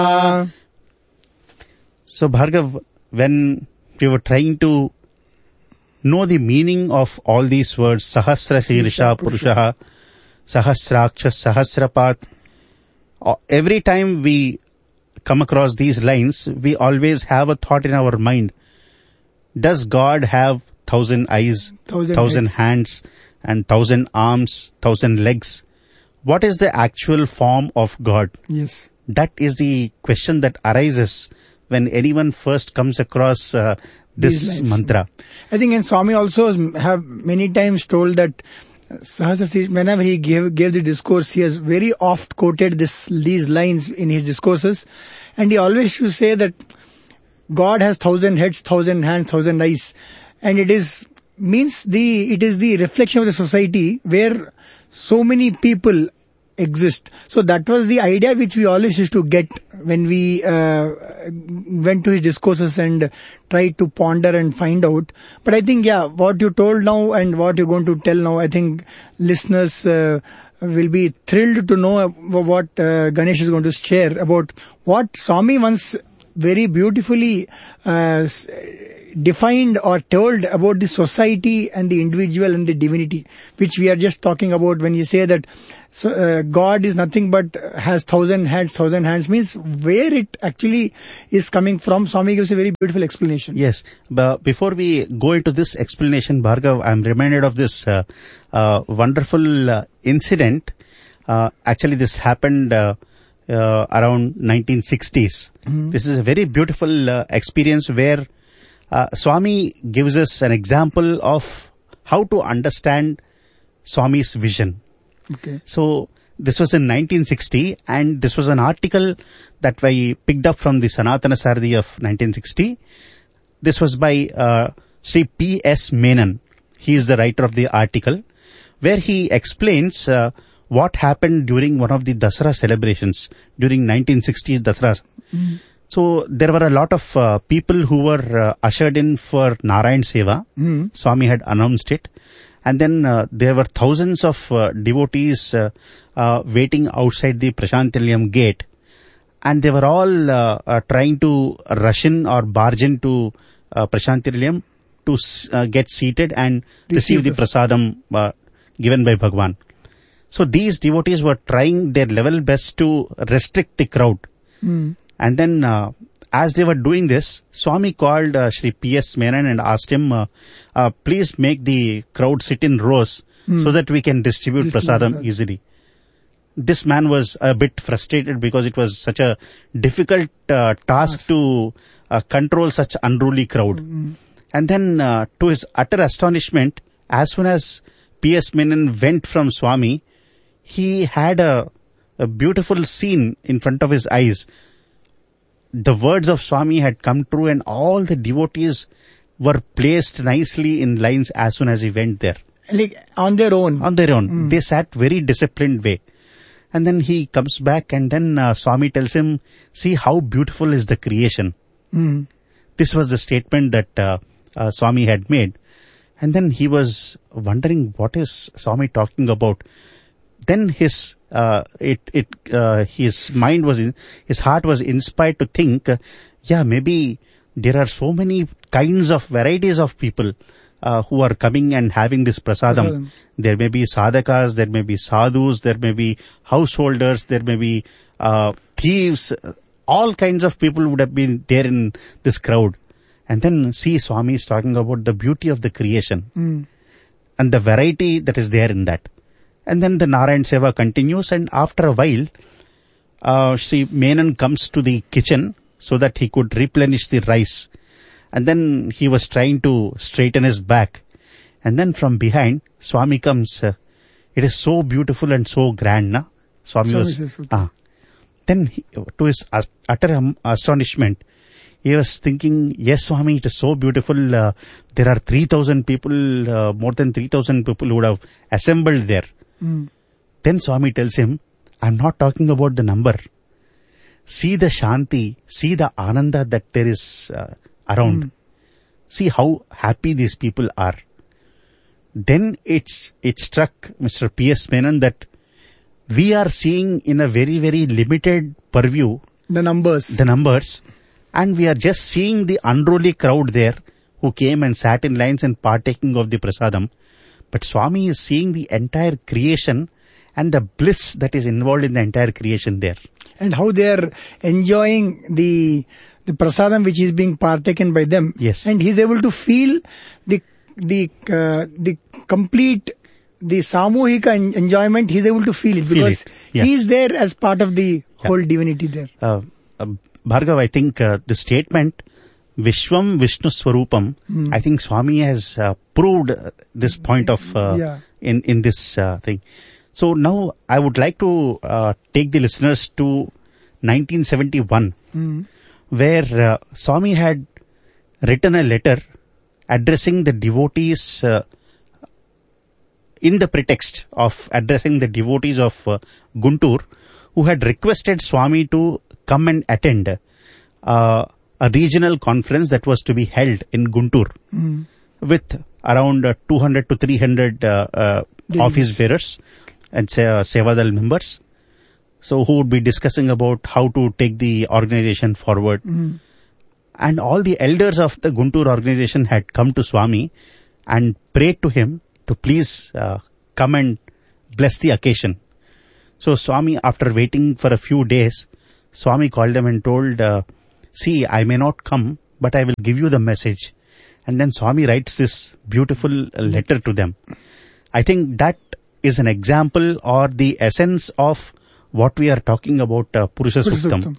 So Bhargav, when we were trying to know the meaning of all these words, Sahasra Shirsha Purushaha, Sahasraksha, Sahasrapat, every time we come across these lines, we always have a thought in our mind. Does God have 1,000 eyes, 1,000 hands, and 1,000 arms, 1,000 legs? What is the actual form of God? Yes. That is the question that arises when anyone first comes across this mantra. I think, and Swami also have many times told that whenever he gave the discourse, he has very oft quoted these lines in his discourses, and he always used to say that God has 1,000 heads, 1,000 hands, 1,000 eyes, and it is the reflection of the society where so many people exist. So that was the idea which we always used to get when we went to his discourses and tried to ponder and find out. But I think, what you told now and what you're going to tell now, I think listeners will be thrilled to know what Ganesh is going to share about what Swami once very beautifully defined or told about the society and the individual and the divinity, which we are just talking about when you say that God is nothing but has 1,000 heads, 1,000 hands, means where it actually is coming from. Swami gives a very beautiful explanation. Yes, but before we go into this explanation, Bhargav, I'm reminded of this wonderful incident. Actually, this happened around 1960s. This is a very beautiful experience where Swami gives us an example of how to understand Swami's vision. Okay. So this was in 1960, and this was an article that I picked up from the Sanatana Sarthi of 1960. This was by Sri P.S. Menon. He is the writer of the article, where he explains what happened during one of the Dasara celebrations, during 1960s Dasara. So there were a lot of people who were ushered in for Narayan Seva. Swami had announced it. And then there were thousands of devotees waiting outside the Prashantilayam gate. And they were all trying to rush in or barge into Prashantilayam to get seated and receive the prasadam given by Bhagwan. So these devotees were trying their level best to restrict the crowd. And then as they were doing this, Swami called Sri P.S. Menon and asked him, please make the crowd sit in rows so that we can distribute prasadam easily. This man was a bit frustrated because it was such a difficult task to control such unruly crowd. And then to his utter astonishment, as soon as P.S. Menon went from Swami, he had a beautiful scene in front of his eyes. The words of Swami had come true, and all the devotees were placed nicely in lines as soon as he went there. Like on their own? On their own. They sat very disciplined way. And then he comes back, and then Swami tells him, see how beautiful is the creation. This was the statement that Swami had made. And then he was wondering, what is Swami talking about? Then his heart was inspired to think, maybe there are so many kinds of varieties of people who are coming and having this prasadam. There may be sadhakas, there may be sadhus, there may be householders, there may be thieves. All kinds of people would have been there in this crowd. And then see, Swami is talking about the beauty of the creation and the variety that is there in that. And then the Narayan Seva continues, and after a while, Sri Menon comes to the kitchen so that he could replenish the rice. And then he was trying to straighten his back. And then from behind, Swami comes. It is so beautiful and so grand, na? Swami was... Then, to his utter astonishment, he was thinking, yes, Swami, it is so beautiful. There are 3,000 people, more than 3,000 people who would have assembled there. Then Swami tells him, I'm not talking about the number. See the Shanti, see the Ananda that there is around. See how happy these people are. Then it struck Mr. P.S. Menon that we are seeing in a very, very limited purview The numbers. And we are just seeing the unruly crowd there who came and sat in lines and partaking of the prasadam. But Swami is seeing the entire creation and the bliss that is involved in the entire creation there. And how they are enjoying the prasadam which is being partaken by them. Yes. And he's able to feel the complete, the samuhika enjoyment. He's able to feel it because he is there as part of the whole divinity there. Bhargav, I think the statement Vishwam Vishnu Swarupam, I think Swami has proved this point of in this thing. So now I would like to take the listeners to 1971, where Swami had written a letter addressing the devotees in the pretext of addressing the devotees of Guntur, who had requested Swami to come and attend a regional conference that was to be held in Guntur with around 200 to 300 office bearers and Sevadal members. So who would be discussing about how to take the organization forward. And all the elders of the Guntur organization had come to Swami and prayed to him to please come and bless the occasion. So Swami, after waiting for a few days, Swami called them and told, see, I may not come, but I will give you the message. And then Swami writes this beautiful letter to them. I think that is an example or the essence of what we are talking about Purusha Suktam.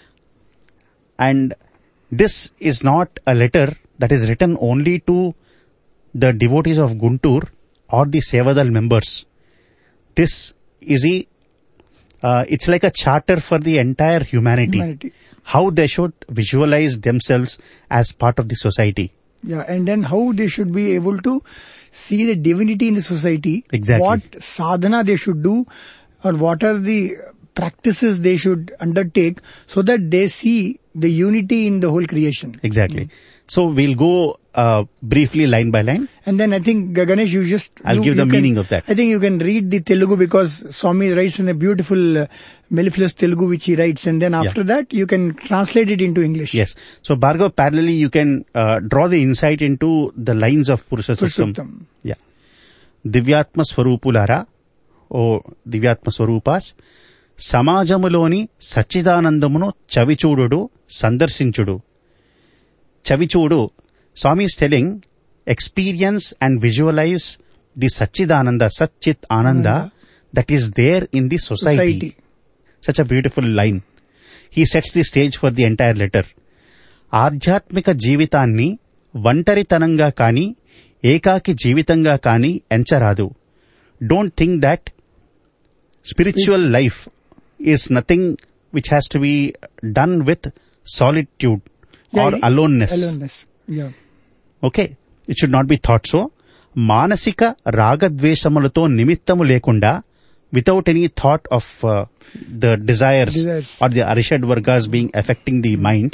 And this is not a letter that is written only to the devotees of Guntur or the Sevadal members. This is it's like a charter for the entire humanity. How they should visualize themselves as part of the society. Yeah, and then how they should be able to see the divinity in the society. Exactly. What sadhana they should do, or what are the practices they should undertake, so that they see the unity in the whole creation. Exactly. So we'll go briefly line by line. And then I think, Ganesh, I'll give the meaning of that. I think you can read the Telugu, because Swami writes in a beautiful mellifluous Telugu which he writes, and then after that you can translate it into English. Yes. So Bhargav, parallelly you can draw the insight into the lines of Purusha Suktam. Yeah. Divyatma Swarupulara, or Divyatma Swarupas, సమాజములోని సచ్చిదానందమును చవిచూడు సందర్శించుడు. చవిచూడు, Swami is telling, experience and visualize the Satchidananda, Satchit Ananda that is there in the society. Such a beautiful line. He sets the stage for the entire letter. ఆధ్యాత్మిక జీవితాన్ని ఒంటరితనంగా కానీ ఏకాకి జీవితంగా కానీ ఎంచరాదు. Don't think that spiritual life is nothing which has to be done with solitude or aloneness. Yeah. Okay. It should not be thought so. మానసిక రాగద్వేషములతో నిమిత్తము లేకుండా, without any thought of the desires or the arishad vargas being affecting the mind,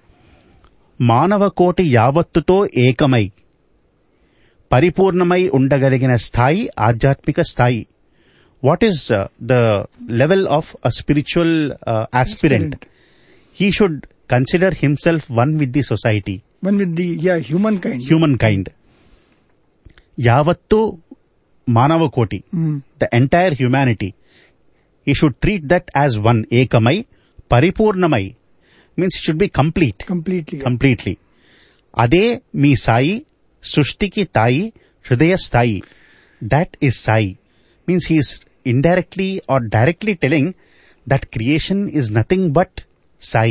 మానవ కోటి యావత్తుతో ఏకమై పరిపూర్ణమై ఉండగలిగిన స్థాయి ఆధ్యాత్మిక స్థాయి. What is the level of a spiritual aspirant? He should consider himself one with the society. One with the humankind. Yavattu Manava Koti. The entire humanity. He should treat that as one. Ekamai, Paripurnamai. Means it should be complete. Completely. Ade mi sai, Sushtiki tai, Hridaya stai. That is sai. Means he is indirectly or directly telling that creation is nothing but sai.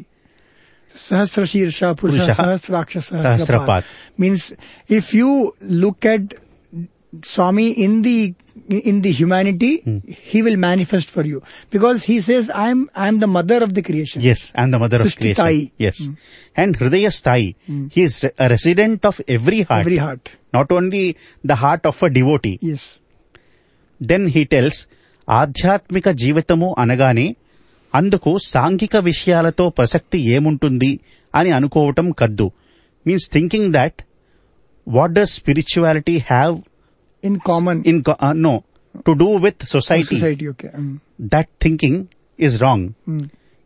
Sahasra Shirsha Purusha Sahasraksha Sahasrapad. Means if you look at Swami in the humanity, he will manifest for you, because he says, I am the mother of the creation. Yes, I am the mother of creation. Yes. And Hridaya Sthai, he is a resident of every heart. Not only the heart of a devotee. Yes. Then he tells, ఆధ్యాత్మిక జీవితము అనగానే అందుకు సాంఘిక విషయాలతో ప్రసక్తి ఏముంటుంది అని అనుకోవటం కద్దు. Means thinking that what does spirituality have in common to do with society. Okay. That thinking is wrong.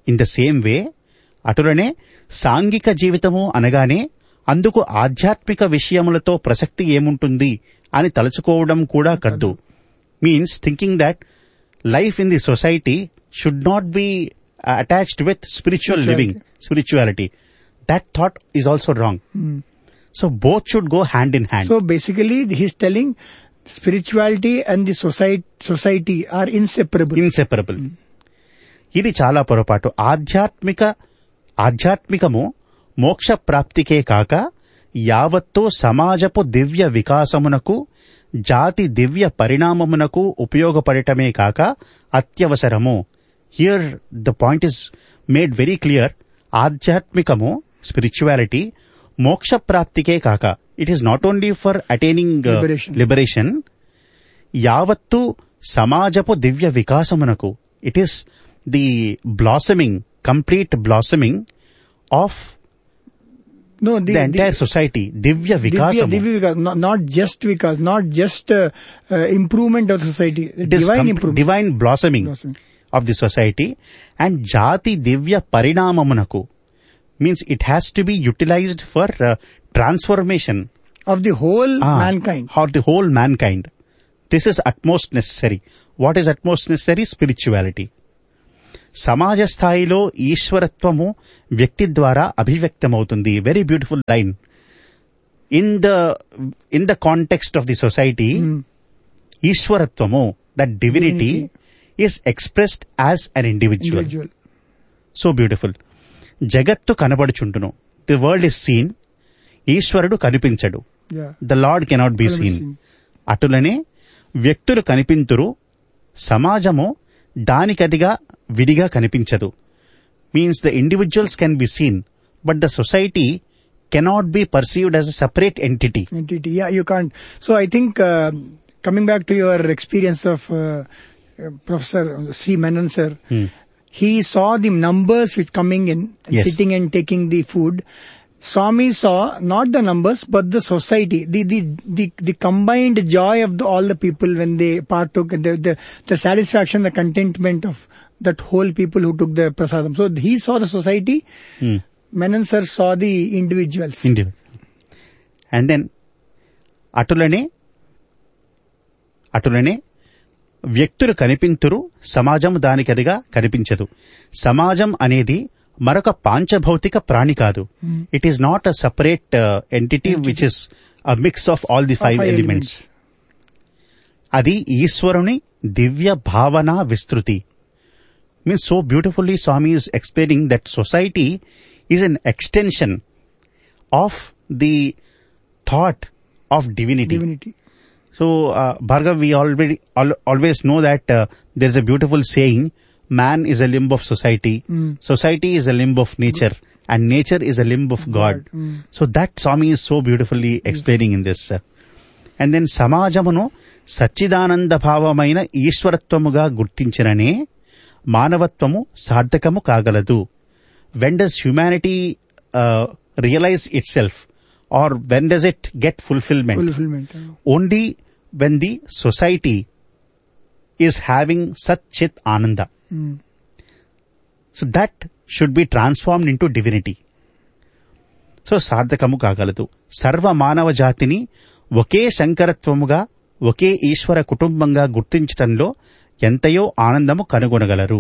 In the same way అటులనే సాంఘిక జీవితము అనగానే అందుకు ఆధ్యాత్మిక విషయములతో ప్రసక్తి ఏముంటుంది అని తలుచుకోవడం కూడా కద్దు. Means thinking that life in the society should not be attached with spiritual living, spirituality. That thought is also wrong. So both should go hand in hand. So basically he's telling spirituality and the society are inseparable. Inseparable. ఇది చాలా పొరపాటు. ఆధ్యాత్మికము మోక్ష ప్రాప్తికే కాక యావత్తు సమాజపు దివ్య వికాసమునకు జాతి దివ్య పరిణామమునకు ఉపయోగపడటమే కాక అత్యవసరము. Here the point is made very clear. ఆధ్యాత్మికము, spirituality మోక్ష ప్రాప్తికే కాక, it is not only for attaining liberation, యావత్తు సమాజపు దివ్య వికాసమునకు. It is the blossoming, complete blossoming of the entire society. Divya Vikasam. Divya Vikasam. Not just Vikas, not just improvement of society. Divine improvement. Divine blossoming of the society. And Jati Divya Parinamamunaku. Means it has to be utilized for transformation. Of the whole mankind. Or the whole mankind. This is utmost necessary. What is utmost necessary? Spirituality. సమాజ స్థాయిలో ఈశ్వరత్వము వ్యక్తి ద్వారా అభివ్యక్తమవుతుంది. Very beautiful line. In the context of the society, ఈశ్వరత్వము, that divinity is expressed as an individual. So beautiful. జగత్తు కనబడుచుండును. The world is scene. ఈశ్వరుడు కనిపించడు. The lord cannot be seen. అటులనే వ్యక్తులు కనిపింతురు, సమాజము దానికదిగా విడిగా కనిపించదు. Means the individuals can be seen, but the society cannot be perceived as a separate entity. Yeah, you can't. So I think coming back to your experience of Professor Sri Menon sir, he saw the numbers which coming in, and sitting and taking the food. Swami saw not the numbers but the society, the combined joy of all the people when they partook, the satisfaction, the contentment of that whole people who took the prasadam. So he saw the society. Menon sir saw the individuals. And then అటులనే వ్యక్తులు కనిపింతురు, సమాజం దానికదిగా కనిపించదు. సమాజం అనేది మరొక పాంచభౌతిక ప్రాణి కాదు. It is not a separate entity which is a mix of all the 5 elements. అది ఈశ్వరుని దివ్య భావన విస్తృతి. Means so beautifully Swamy is explaining that society is an extension of the thought of divinity. So, Bhargav, we always know that there is a beautiful saying, man is a limb of society, society is a limb of nature, and nature is a limb of God. So that Swami is so beautifully explaining in this. And then సమాజమును Sachchidananda భావమైన ఈశ్వరత్వముగా గుర్తించిననే మానవత్వము సార్థకము కాగలదు. When does humanity realize itself, or when does it get fulfillment? Only when the society is having such chit ananda. So that should be transformed into divinity. So సార్థకము కాగలదు. సర్వ మానవ జాతిని ఒకే శంకరత్వముగా, ఒకే ఈశ్వర కుటుంబంగా గుర్తించటంలో ఎంతయో ఆనందము కనుగొనగలరు.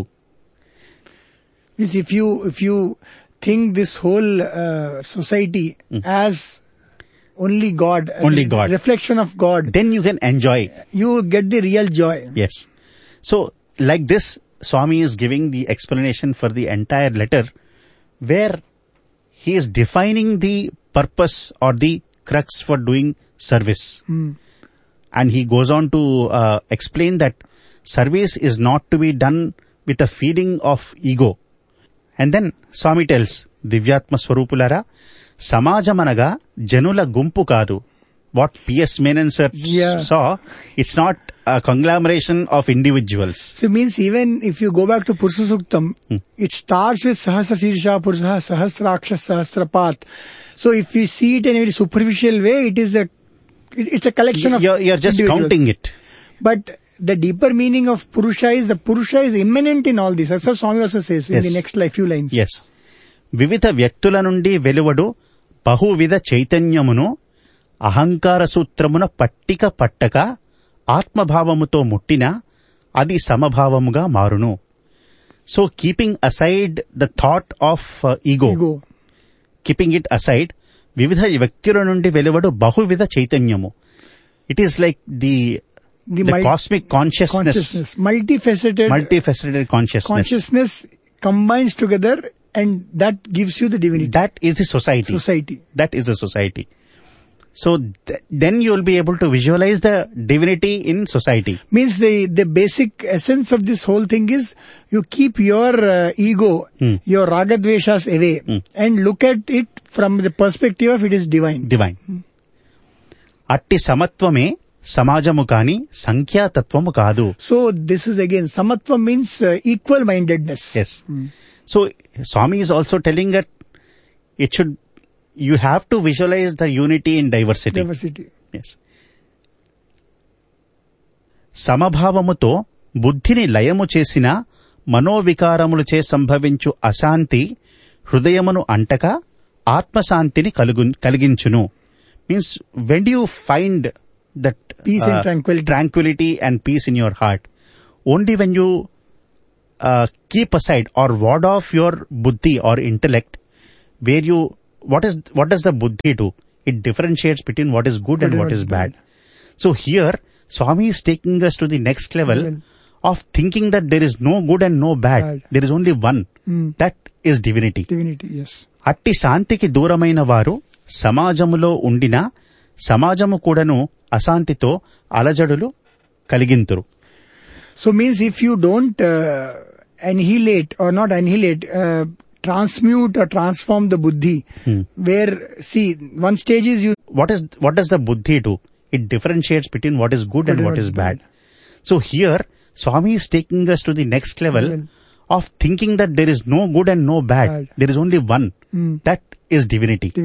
If you think this whole society as only God, reflection of God, then you can enjoy. You get the real joy. Yes. So like this, Swami is giving the explanation for the entire letter, where he is defining the purpose or the crux for doing service. And he goes on to explain that service is not to be done with a feeling of ego. And then Swami tells, Divyatma Swarupulara, సమాజమనగా జనుల గుంపు కాదు. What P.S. Menon sir saw, it's not a conglomeration of individuals. So it means even if you go back to Purusha Suktam, it starts with Sahasra Sirsha Purusha Sahasraksha Sahasrapat. So if you see it in a very superficial way, it's a collection of you're just counting it. But the deeper meaning of Purusha is, the Purusha is immanent in all this. That's what Swami also says in Yes. the next few lines. Yes. వివిధ వ్యక్తుల నుండి వెలువడు బహువిధ చైతన్యమును అహంకార సూత్రమున పట్టిక పట్టక ఆత్మభావముతో ముట్టిన అది సమభావముగా మారును. So keeping aside the thought of ego, keeping it aside, వివిధ వ్యక్తుల నుండి వెలువడు బహువిధ చైతన్యము. It is like the cosmic consciousness, multifaceted consciousness combines together, and that gives you the divinity. That is the society. That is the society. So then you will be able to visualize the divinity in society. Means the basic essence of this whole thing is you keep your ego, your ragadveshas away, and look at it from the perspective of it is divine. అట్టి సమత్వమే సమాజము కాని సంఖ్యాతత్వము కాదు. So this is again, samatva means equal mindedness. Yes. So Swami is also telling that you have to visualize the unity in diversity. Yes. సమభావముతో బుద్ధిని లయము చేసిన మనోవికారములచే సంభవించు అశాంతి హృదయమును అంటక ఆత్మశాంతిని కలిగించును. Means when do you find that peace and tranquility and peace in your heart? Only when you keep aside or ward off your buddhi or intellect, where you, what does the buddhi do? It differentiates between what is good and what is bad. So here Swami is taking us to the next level of thinking that there is no good and no bad. There is only one. That is divinity. Yes. అట్టి శాంతికి దూరమైన వారు సమాజములో ఉండిన సమాజము కూడాను అశాంతితో అలజడులు కలిగింతురు. So means if you don't annihilate or not annihilate, transmute or transform the buddhi, where, see, one stage is you... What does the buddhi do? It differentiates between what is good and what is bad. So here Swami is taking us to the next level of thinking that there is no good and no bad. There is only one. That is divinity.